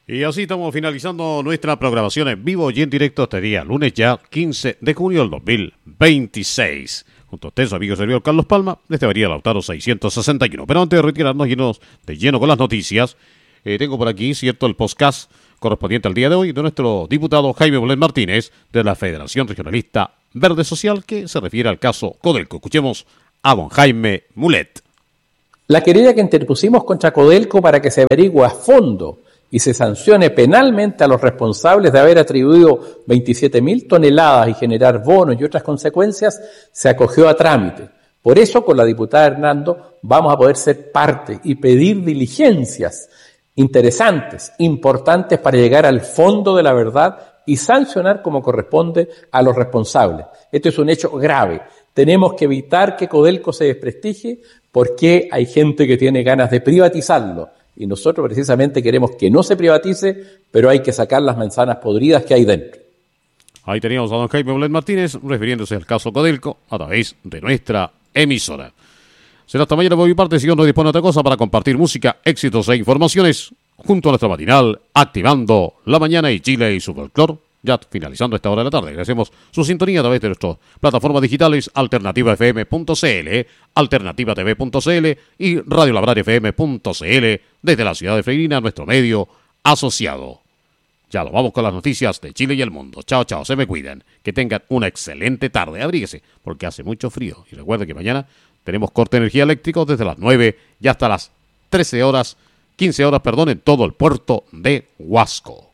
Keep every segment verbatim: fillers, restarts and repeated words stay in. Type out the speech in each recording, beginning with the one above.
Y así estamos finalizando nuestra programación en vivo y en directo este día, lunes ya quince de junio del dos mil veintiséis. Junto a usted, su amigo servidor Carlos Palma, desde Avenida Lautaro seiscientos sesenta y uno. Pero antes de retirarnos llenos de lleno con las noticias, eh, tengo por aquí, cierto, el podcast correspondiente al día de hoy de nuestro diputado Jaime Mulet Martínez de la Federación Regionalista Verde Social, que se refiere al caso Codelco. Escuchemos a don Jaime Mulet. La querella que interpusimos contra Codelco para que se averigüe a fondo y se sancione penalmente a los responsables de haber atribuido veintisiete mil toneladas y generar bonos y otras consecuencias, se acogió a trámite. Por eso, con la diputada Hernando, vamos a poder ser parte y pedir diligencias interesantes, importantes para llegar al fondo de la verdad y sancionar como corresponde a los responsables. Esto es un hecho grave. Tenemos que evitar que Codelco se desprestigie porque hay gente que tiene ganas de privatizarlo. Y nosotros precisamente queremos que no se privatice, pero hay que sacar las manzanas podridas que hay dentro. Ahí teníamos a don Jaime Mulet Martínez refiriéndose al caso Codelco a través de nuestra emisora. Será hasta mañana por mi parte, si Dios no dispone de otra cosa, para compartir música, éxitos e informaciones junto a nuestra matinal, activando la mañana y Chile y su folclor. Ya finalizando esta hora de la tarde, agradecemos su sintonía a través de nuestras plataformas digitales alternativa f m punto c l, alternativa t v punto c l y radio labrar f m punto c l desde la ciudad de Freirina, nuestro medio asociado. Ya lo vamos con las noticias de Chile y el mundo. Chao, chao, se me cuidan. Que tengan una excelente tarde. Abríguese, porque hace mucho frío. Y recuerden que mañana tenemos corte de energía eléctrica desde las nueve y hasta las trece horas, quince horas, perdón, en todo el puerto de Huasco.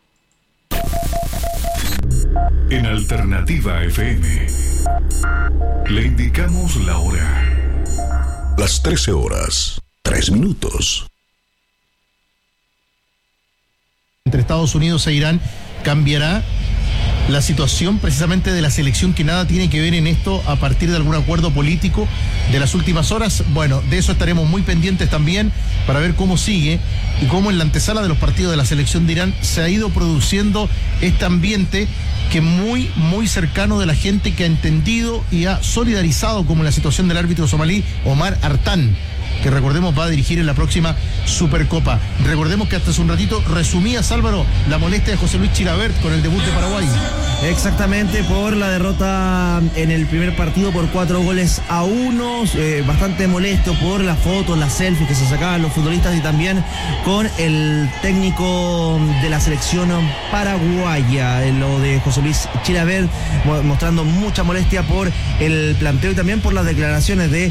En Alternativa F M le indicamos la hora. Las trece horas, tres minutos. Entre Estados Unidos e Irán cambiará la situación precisamente de la selección, que nada tiene que ver en esto a partir de algún acuerdo político de las últimas horas. Bueno, de eso estaremos muy pendientes también para ver cómo sigue y cómo en la antesala de los partidos de la selección de Irán se ha ido produciendo este ambiente que muy, muy cercano de la gente que ha entendido y ha solidarizado, como en la situación del árbitro somalí Omar Artán, que recordemos va a dirigir en la próxima Supercopa. Recordemos que hasta hace un ratito resumías, Álvaro, la molestia de José Luis Chilabert con el debut de Paraguay. Exactamente, por la derrota en el primer partido por cuatro goles a uno, eh, bastante molesto por las fotos, las selfies que se sacaban los futbolistas y también con el técnico de la selección paraguaya, lo de José Luis Chilabert, mostrando mucha molestia por el planteo y también por las declaraciones de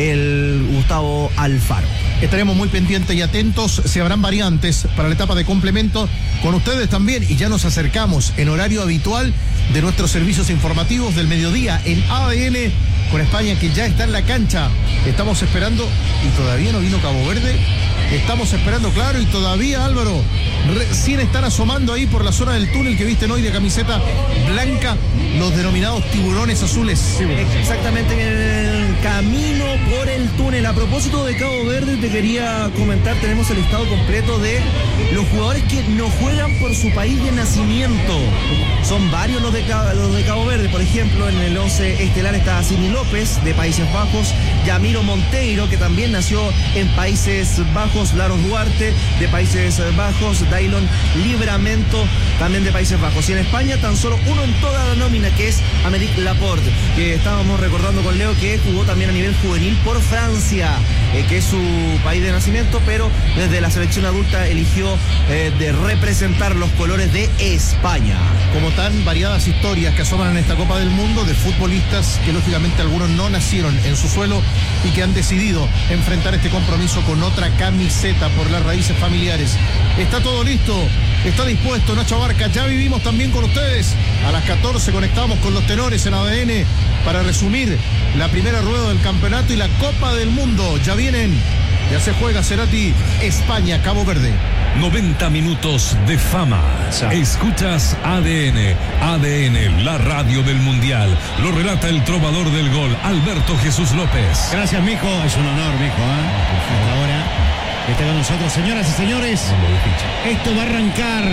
el Gustavo Alfaro. Estaremos muy pendientes y atentos, si habrán variantes para la etapa de complemento con ustedes también, y ya nos acercamos en horario habitual de nuestros servicios informativos del mediodía en A D N con España, que ya está en la cancha. Estamos esperando y todavía no vino Cabo Verde. Estamos esperando, claro, y todavía, Álvaro, recién están asomando ahí por la zona del túnel que visten hoy de camiseta blanca los denominados tiburones azules. Exactamente, en el camino por el túnel. A propósito de Cabo Verde, te quería comentar, tenemos el listado completo de los jugadores que no juegan por su país de nacimiento. Son varios los de, los de Cabo Verde. Por ejemplo, en el once estelar está Simi López, de Países Bajos, Yamiro Monteiro, que también nació en Países Bajos, Laros Duarte, de Países Bajos, Dailon Libramento, también de Países Bajos. Y en España tan solo uno en toda la nómina, que es Améric Laporte, que estábamos recordando con Leo que jugó también a nivel juvenil por Francia, eh, que es su país de nacimiento, pero desde la selección adulta eligió eh, de representar los colores de España. Como tan variadas historias que asoman en esta Copa del Mundo de futbolistas que lógicamente algunos no nacieron en su suelo y que han decidido enfrentar este compromiso con otra camiseta por las raíces familiares. Está todo listo, está dispuesto Nacho Barca. Ya vivimos también con ustedes. A las catorce conectamos con los tenores en A D N para resumir la primera rueda del campeonato y la Copa del Mundo. Ya vienen, ya se juega Cerati, España, Cabo Verde. noventa minutos de fama. Escuchas A D N, A D N, la radio del Mundial. Lo relata el trovador del gol, Alberto Jesús López. Gracias, mijo. Es un honor, mijo, ¿eh? Hasta ahora está con nosotros, señoras y señores. Esto va a arrancar.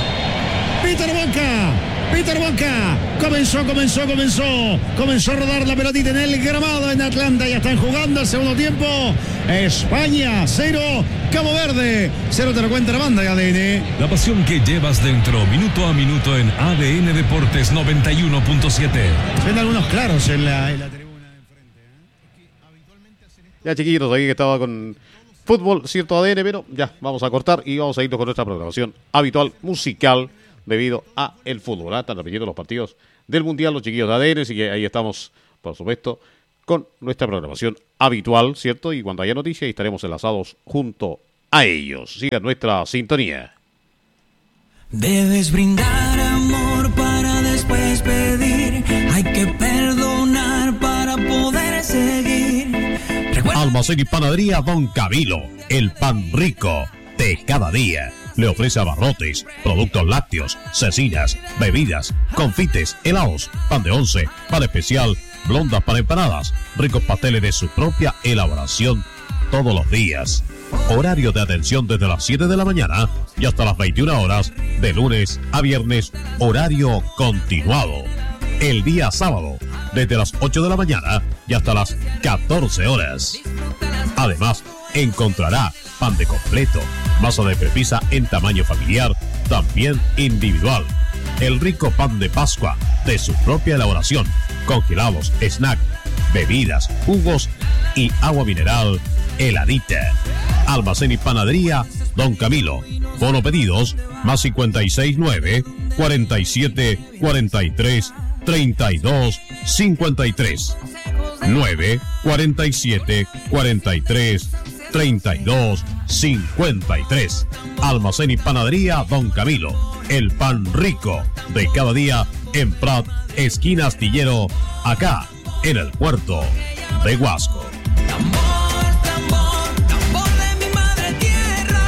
Peter Boca. Peter Boca. Comenzó, comenzó, comenzó. Comenzó a rodar la pelotita en el gramado en Atlanta. Ya están jugando el segundo tiempo. España cero, Cabo Verde cero. Te lo cuenta la banda de A D N. La pasión que llevas dentro, minuto a minuto en A D N Deportes noventa y uno punto siete. Ven algunos claros en la, en la tribuna de enfrente. ¿eh? Ya, chiquillos, ahí que estaba con fútbol, cierto A D N, pero ya, vamos a cortar y vamos a irnos con nuestra programación habitual musical debido a el fútbol. ¿eh? Están repitiendo los partidos del Mundial, los chiquillos de A D N, así que ahí estamos, por supuesto, con nuestra programación habitual, ¿cierto? Y cuando haya noticias estaremos enlazados junto a ellos. Sigan nuestra sintonía. Debes brindar amor para después pedir. Hay que perdonar para poder seguir. Recuerda... Almacén y panadería Don Camilo, el pan rico de cada día. Le ofrece abarrotes, productos lácteos, cecinas, bebidas, confites, helados, pan de once, pan especial, blondas para empanadas, ricos pasteles de su propia elaboración todos los días. Horario de atención desde las siete de la mañana y hasta las veintiuna horas, de lunes a viernes, horario continuado. El día sábado, desde las ocho de la mañana y hasta las catorce horas. Además, encontrará pan de completo, masa de prepisa en tamaño familiar, también individual. El rico pan de Pascua de su propia elaboración, congelados, snack, bebidas, jugos y agua mineral heladita. Almacén y panadería Don Camilo. Fono pedidos más cincuenta y seis nueve, cuarenta y siete, cuarenta y tres, treinta y dos, cincuenta y tres. nueve, cuarenta y siete, cuarenta y tres, treinta y dos, cincuenta y tres. Almacén y panadería Don Camilo. El pan rico de cada día en Prat, esquina Astillero, acá en el puerto de Huasco. Tambor, tambor, tambor de mi madre tierra.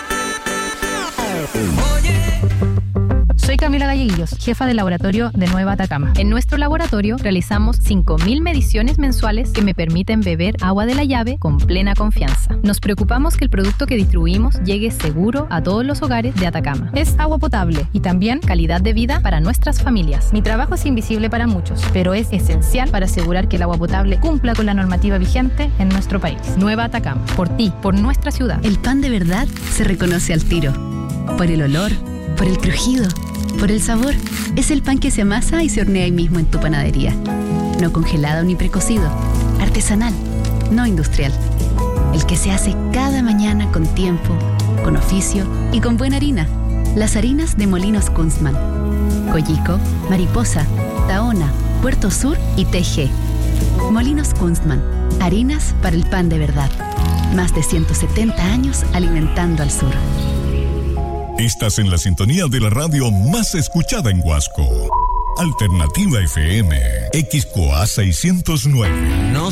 Oye. Soy Camila Galleguillos, jefa del laboratorio de Nueva Atacama. En nuestro laboratorio realizamos cinco mil mediciones mensuales que me permiten beber agua de la llave con plena confianza. Nos preocupamos que el producto que distribuimos llegue seguro a todos los hogares de Atacama. Es agua potable y también calidad de vida para nuestras familias. Mi trabajo es invisible para muchos, pero es esencial para asegurar que el agua potable cumpla con la normativa vigente en nuestro país. Nueva Atacama, por ti, por nuestra ciudad. El pan de verdad se reconoce al tiro. Por el olor, por el crujido, por el sabor. Es el pan que se amasa y se hornea ahí mismo en tu panadería. No congelado ni precocido. Artesanal, no industrial. El que se hace cada mañana con tiempo, con oficio y con buena harina. Las harinas de Molinos Kunstmann. Coyico, Mariposa, Tahona, Puerto Sur y T G. Molinos Kunstmann. Harinas para el pan de verdad. Más de ciento setenta años alimentando al sur. Estás en la sintonía de la radio más escuchada en Huasco. Alternativa F M, X Q A seiscientos nueve. No